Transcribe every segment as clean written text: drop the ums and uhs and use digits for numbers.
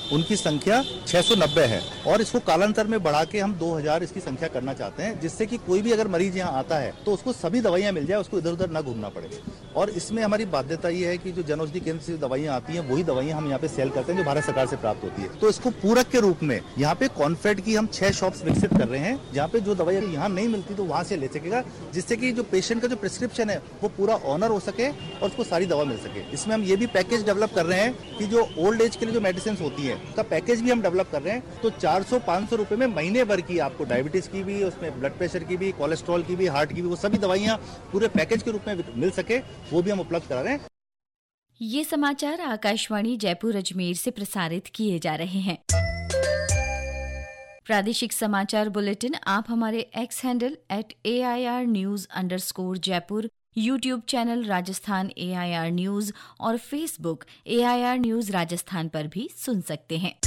उनकी संख्या 690 है और इसको कालांतर में बढ़ा के हम 2000 इसकी संख्या करना चाहते हैं, जिससे कि कोई भी अगर मरीज यहाँ आता है तो उसको सभी दवाइयाँ मिल जाए, उसको इधर उधर न घूमना पड़े। और इसमें हमारी बाध्यता ये है कि जो जन औषधि केंद्र से दवाइयाँ आती हैं वही दवाइयाँ हम यहाँ पे सेल करते हैं जो भारत सरकार से प्राप्त होती है। तो इसको पूरक के रूप में यहाँ पे कॉन्फेड की हम 6 शॉप्स विकसित कर रहे हैं, जहाँ पे जो दवाइयाँ यहाँ नहीं मिलती तो वहाँ से ले सकेगा, जिससे कि जो पेशेंट का जो प्रिस्क्रिप्शन है वो पूरा ऑनर हो सके और उसको सारी दवा मिल सके। इसमें हम ये भी पैकेज डेवलप कर रहे हैं कि जो ओल्ड एज के लिए जो मेडिसिन होती है उसका पैकेज भी हम डेवलप कर रहे हैं। तो 400-500 रुपए में महीने भर की आपको डायबिटीज की भी, उसमें ब्लड प्रेशर की भी, कोलेस्ट्रॉल की भी, हार्ट की भी, वो सभी दवाइयाँ पूरे पैकेज के रूप में मिल सके, वो भी हम उपलब्ध करा रहे हैं। ये समाचार आकाशवाणी जयपुर अजमेर से प्रसारित किए जा रहे हैं। प्रादेशिक समाचार बुलेटिन आप हमारे x handle @AIR_News_Jaipur, YouTube channel Rajasthan AIR news और फेसबुक AIR न्यूज राजस्थान पर भी सुन सकते हैं।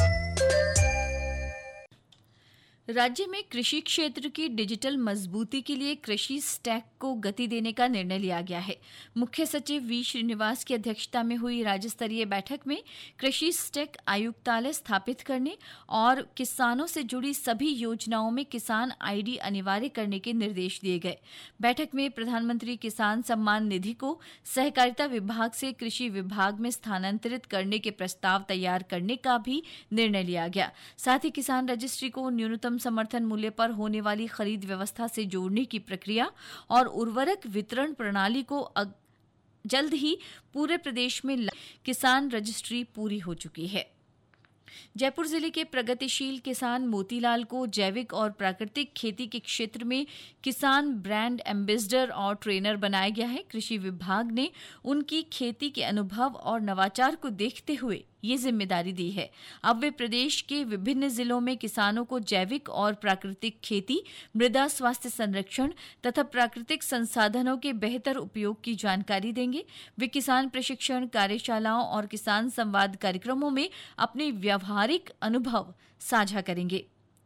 राज्य में कृषि क्षेत्र की डिजिटल मजबूती के लिए कृषि स्टैक को गति देने का निर्णय लिया गया है। मुख्य सचिव वी श्रीनिवास की अध्यक्षता में हुई राज्य स्तरीय बैठक में कृषि स्टैक आयुक्तालय स्थापित करने और किसानों से जुड़ी सभी योजनाओं में किसान आईडी अनिवार्य करने के निर्देश दिए गए। बैठक में प्रधानमंत्री किसान सम्मान निधि को सहकारिता विभाग से कृषि विभाग में स्थानांतरित करने के प्रस्ताव तैयार करने का भी निर्णय लिया गया। साथ ही किसान रजिस्ट्री को न्यूनतम समर्थन मूल्य पर होने वाली खरीद व्यवस्था से जोड़ने की प्रक्रिया और उर्वरक वितरण प्रणाली को जल्द ही पूरे प्रदेश में किसान रजिस्ट्री पूरी हो चुकी है। जयपुर जिले के प्रगतिशील किसान मोतीलाल को जैविक और प्राकृतिक खेती के क्षेत्र में किसान ब्रांड एम्बेसडर और ट्रेनर बनाया गया है। कृषि विभाग ने उनकी खेती के अनुभव और नवाचार को देखते हुए ये जिम्मेदारी दी है। अब वे प्रदेश के विभिन्न जिलों में किसानों को जैविक और प्राकृतिक खेती, मृदा स्वास्थ्य संरक्षण तथा प्राकृतिक संसाधनों के बेहतर उपयोग की जानकारी देंगे। वे किसान प्रशिक्षण कार्यशालाओं और किसान संवाद कार्यक्रमों में अपने व्यावहारिक अनुभव साझा करेंगे।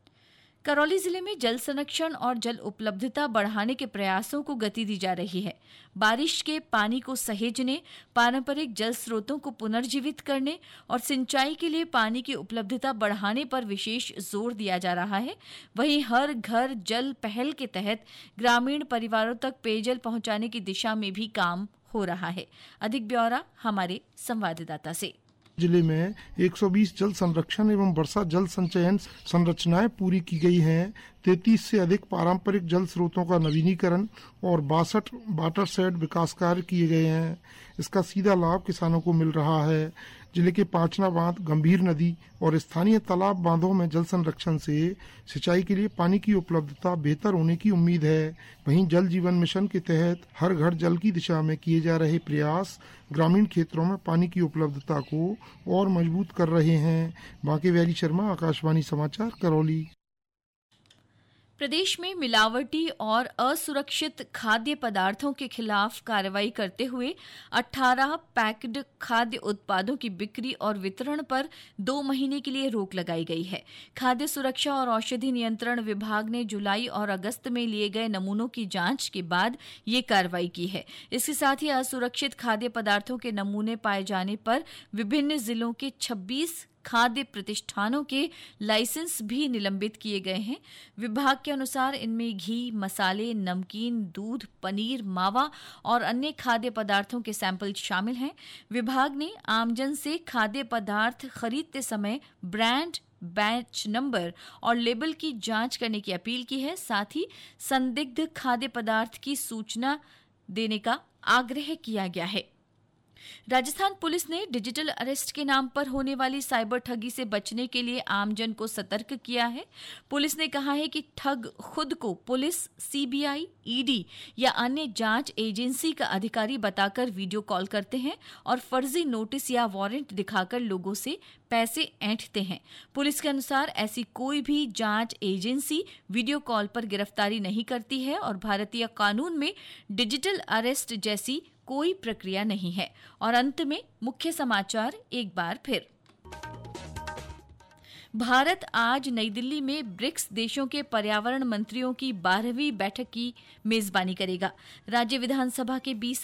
करौली जिले में जल संरक्षण और जल उपलब्धता बढ़ाने के प्रयासों को गति दी जा रही है। बारिश के पानी को सहेजने, पारंपरिक जल स्रोतों को पुनर्जीवित करने और सिंचाई के लिए पानी की उपलब्धता बढ़ाने पर विशेष जोर दिया जा रहा है। वहीं हर घर जल पहल के तहत ग्रामीण परिवारों तक पेयजल पहुंचाने की दिशा में भी काम हो रहा है। अधिक ब्यौरा हमारे संवाददाता से। जिले में 120 जल संरक्षण एवं वर्षा जल संचयन संरचनाएं पूरी की गई हैं। 33 से अधिक पारंपरिक जल स्रोतों का नवीनीकरण और 62 वाटर शेड विकास कार्य किए गए हैं। इसका सीधा लाभ किसानों को मिल रहा है। जिले के पांचना बांध, गंभीर नदी और स्थानीय तालाब बांधों में जल संरक्षण से सिंचाई के लिए पानी की उपलब्धता बेहतर होने की उम्मीद है। वहीं जल जीवन मिशन के तहत हर घर जल की दिशा में किए जा रहे प्रयास ग्रामीण क्षेत्रों में पानी की उपलब्धता को और मजबूत कर रहे हैं। बांके वैली शर्मा, आकाशवाणी समाचार, करौली। प्रदेश में मिलावटी और असुरक्षित खाद्य पदार्थों के खिलाफ कार्रवाई करते हुए 18 पैक्ड खाद्य उत्पादों की बिक्री और वितरण पर 2 महीने के लिए रोक लगाई गई है। खाद्य सुरक्षा और औषधि नियंत्रण विभाग ने जुलाई और अगस्त में लिए गए नमूनों की जांच के बाद ये कार्रवाई की है। इसके साथ ही असुरक्षित खाद्य पदार्थों के नमूने पाए जाने पर विभिन्न जिलों के 26 खाद्य प्रतिष्ठानों के लाइसेंस भी निलंबित किए गए हैं। विभाग के अनुसार इनमें घी, मसाले, नमकीन, दूध, पनीर, मावा और अन्य खाद्य पदार्थों के सैंपल शामिल हैं। विभाग ने आमजन से खाद्य पदार्थ खरीदते समय ब्रांड, बैच नंबर और लेबल की जांच करने की अपील की है। साथ ही संदिग्ध खाद्य पदार्थ की सूचना देने का आग्रह किया गया है। राजस्थान पुलिस ने डिजिटल अरेस्ट के नाम पर होने वाली साइबर ठगी से बचने के लिए आमजन को सतर्क किया है। पुलिस ने कहा है कि ठग खुद को पुलिस, सीबीआई, ईडी या अन्य जांच एजेंसी का अधिकारी बताकर वीडियो कॉल करते हैं और फर्जी नोटिस या वारंट दिखाकर लोगों से पैसे ऐंठते हैं। पुलिस के अनुसार ऐसी कोई भी जांच एजेंसी वीडियो कॉल पर गिरफ्तारी नहीं करती है और भारतीय कानून में डिजिटल अरेस्ट जैसी कोई प्रक्रिया नहीं है। और अंत में मुख्य समाचार एक बार फिर। भारत आज नई दिल्ली में ब्रिक्स देशों के पर्यावरण मंत्रियों की 12वीं बैठक की मेजबानी करेगा। राज्य विधानसभा के 20